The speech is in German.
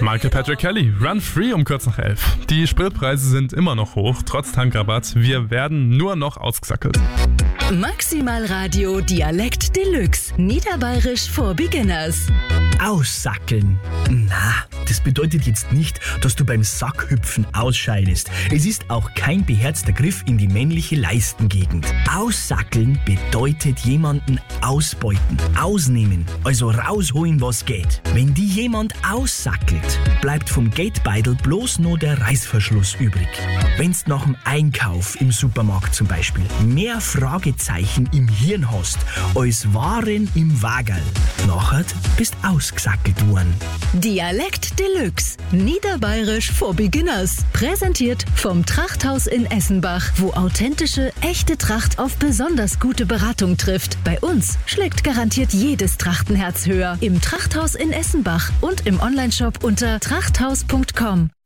Michael Patrick Kelly, Run Free um kurz nach 11. Die Spritpreise sind immer noch hoch, trotz Tankrabatt. Wir werden nur noch ausgesackelt. Maximal Radio Dialekt Deluxe. Niederbayerisch for Beginners. Aussackeln. Na, das bedeutet jetzt nicht, dass du beim Sackhüpfen ausscheidest. Es ist auch kein beherzter Griff in die männliche Leistengegend. Aussackeln bedeutet jemanden ausbeuten, ausnehmen, also rausholen, was geht. Wenn die jemand aussackelt, bleibt vom Geldbeutel bloß nur der Reißverschluss übrig. Wenn's nach dem Einkauf im Supermarkt zum Beispiel mehr Fragezeichen im Hirn hast als Waren im Wagerl, nachher bist ausgesackelt worden. Dialekt Deluxe. Niederbayerisch for Beginners. Präsentiert vom Trachthaus in Essenbach, wo authentische, echte Tracht auf besonders gute Beratung trifft. Bei uns schlägt garantiert jedes Trachtenherz höher. Im Trachthaus in Essenbach und im Onlineshop unter trachthaus.com.